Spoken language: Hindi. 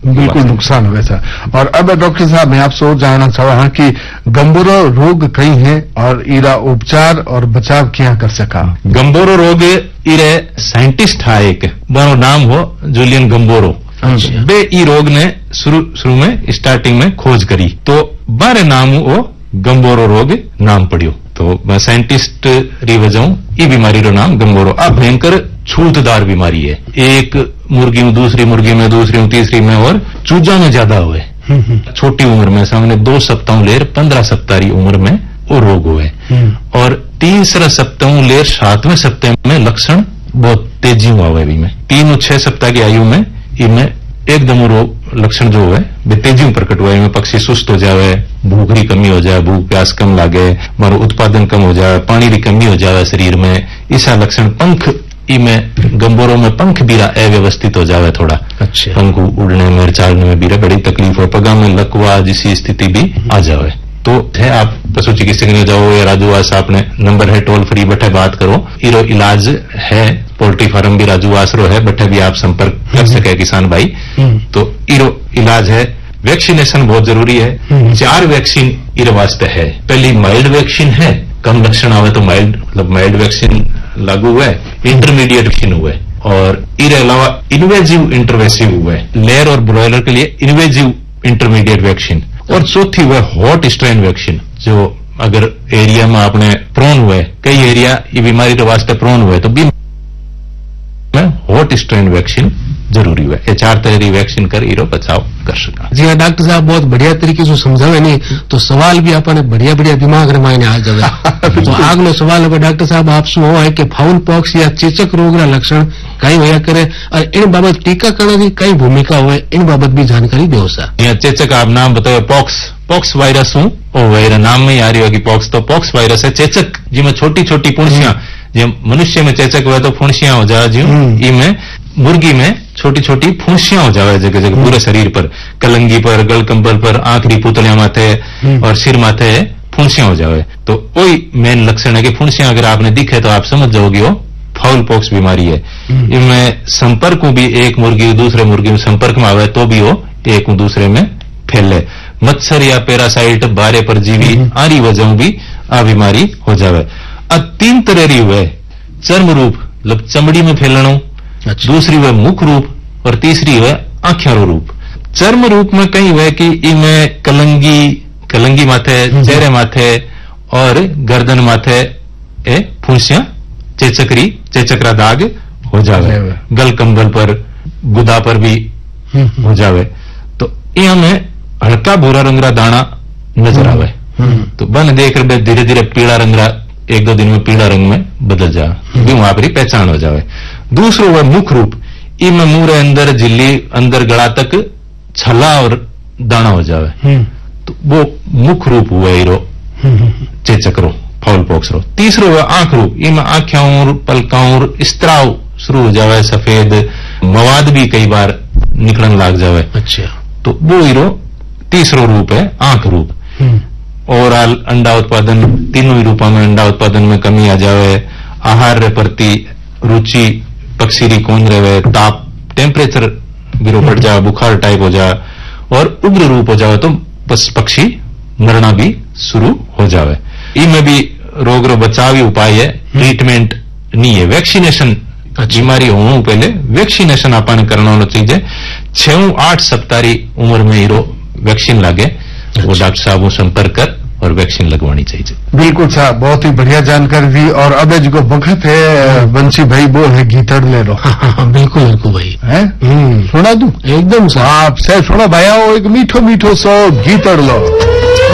बिल्कुल नुकसान हुए था। और अब डॉक्टर साहब मैं आपसे और जानना चाहूँ कि गंभीरो रोग कई है और इरा उपचार और बचाव क्या कर सका? गंभीरो रोग इरे साइंटिस्ट था एक, बनो नाम हो जूलियन गंभीरो। बे ई रोग ने शुरू में स्टार्टिंग में खोज करी तो बारे नाम वो गंभीरो रोग नाम पड़ियो। तो साइंटिस्ट री वजह ई बीमारी रो नाम गंभीरो। आ भयंकर छूतदार बीमारी है, एक मुर्गी में दूसरी मुर्गी में दूसरी में तीसरी में और चूजा में ज्यादा हुए। छोटी उम्र में सामने 2 सप्ताह लेर 15 सप्ताह की उम्र में वो रोग हुए और 3 सप्ताह लेर 7वें सप्ताह में लक्षण बहुत तेजी हुआ है। 3-6 सप्ताह की आयु में इनमें एकदम रोग लक्षण जो है वे तेजी में प्रकट हुआ। इनमें पक्षी सुस्त हो जावे, भूख की कमी हो जाए, भूख प्यास कम लागे, मारो उत्पादन कम हो जाए, पानी की कमी हो जाए शरीर में, ऐसा लक्षण। पंख इमें गंभीरों में पंख भी अव्यवस्थित हो जावे थोड़ा। अच्छा। पंख उड़ने में चालने में भी बड़ी तकलीफ हो, पगा में लकवा जैसी स्थिति भी आ जावे। तो है आप पशु चिकित्सक ने जाओ या राजूवास आपने नंबर है टोल फ्री, बैठे बात करो। इरो इलाज है, पोल्ट्री फार्म भी राजूवास रो है, बैठे भी आप संपर्क कर सके किसान भाई। तो इरो इलाज है, वैक्सीनेशन बहुत जरूरी है। 4 वैक्सीन इरो वास्ते है। पहली माइल्ड वैक्सीन है, कम लक्षण आवे तो माइल्ड मतलब माइल्ड वैक्सीन लागू हुआ है, इंटरमीडिएट वैक्सीन हुआ है और इसके अलावा इन्वेजिव इंटरवेसिव हुआ है। लेयर और ब्रॉयलर के लिए इन्वेजिव इंटरमीडिएट वैक्सीन और चौथी हुआ हॉट स्ट्रेन वैक्सीन। जो अगर एरिया में आपने प्रोन हुए, कई एरिया ये बीमारी के वास्ते प्रोन हुए तो भी हॉट स्ट्रेन वैक्सीन जरूरी है। ये 4 तरह की वैक्सीन कर इरो बचाव कर सका। जी हाँ डॉक्टर साहब बहुत बढ़िया तरीके से समझावे नहीं तो सवाल भी अपने बढ़िया बढ़िया दिमाग रमायने आ जावे। तो आगलो सवाल है डॉक्टर साहब आपसे वो है कि फाउल पॉक्स या चेचक रोग ना लक्षण कई होया करे और इन बाबत टीकाकरण की कई भूमिका हुए, इन बाबत भी जानकारी दो सर। यहाँ चेचक आप नाम बताओ, पॉक्स वायरस हूँ और नाम में ही आ रही होगी पॉक्स। तो पॉक्स वायरस है चेचक जिसमें छोटी छोटी पुणसियां, जो मनुष्य में चेचक हुआ तो फुंसियां हो जाए, जी इनमें मुर्गी में छोटी छोटी फुंसियां हो जावे जगह जगह पूरे शरीर पर, कलंगी पर, गलकंबल पर, आखिरी पुतलियां माथे और सिर माथे फुंसियां हो जावे। तो वही मेन लक्षण है कि फुंसियां अगर आपने दिखे तो आप समझ जाओगे वो फाउल पॉक्स बीमारी है। इनमें संपर्क भी एक मुर्गी दूसरे मुर्गी में संपर्क में आवे तो भी वो एक दूसरे में फैले। मच्छर या पैरासाइट, बारे परजीवी आरी वजह भी आ बीमारी हो जावे। 3 तरह री हुए, चर्म रूप मतलब चमड़ी में फैलनो, दूसरी वह मुख रूप और तीसरी वह आंखों रूप। चर्म रूप में कई हुए कि इनमें कलंगी माथे, चेहरे माथे और गर्दन माथे फुंसियां चेचकरा दाग हो जावे। गल कंबल पर, गुदा पर भी हो जावे। तो इनमें हल्का भूरा रंगरा दाना नजर आवे। तो बन देख रहे धीरे धीरे पीला रंगरा 1-2 दिन में पीला रंग में बदल जाए, भी वहां पर ही पहचान हो जावे। दूसरो वह मुख रूप, इनमें मुंह रे अंदर झिल्ली अंदर गला तक छला और दाना हो जावे। तो वो मुख रूप हुआ हीरो चेचक रो, फाउल पॉक्स रो। तीसरो वह आंख रूप, इनमें आंखों पलकां स्त्राव शुरू हो जावे, सफेद मवाद भी कई बार निकलन लाग जावे। अच्छा। तो वो हीरो तीसरो रूप है आंख रूप। ओवरऑल अंडा उत्पादन, तीनों ही रूपों में अंडा उत्पादन में कमी आ जावे, आहार प्रति रुचि पक्षी री कौन रहे, ताप टेम्परेचर गिरो बढ़ जाए, बुखार टाइप हो जाए और उग्र रूप हो जाए तो पक्षी मरना भी शुरू हो जावे। इनमें भी रोग रो बचावी उपाय है, ट्रीटमेंट नहीं है, वैक्सीनेशन। बीमारी होने पहले वैक्सीनेशन अपन करना होना चाहिए। 6-8 सप्ताह की उम्र में हीरो वैक्सीन लागे, वो डॉक्टर साहब को संपर्क कर और वैक्सीन लगवानी चाहिए। बिल्कुल साहब, बहुत ही बढ़िया जानकारी दी। और अब जो वक्त है बंसी भाई वो है गीतड़ ले लो। बिल्कुल बिल्कुल भाई है, सुना दूं? एकदम साहब आप से सुनो भैया, वो एक मीठो मीठो सो गीतड़ लो।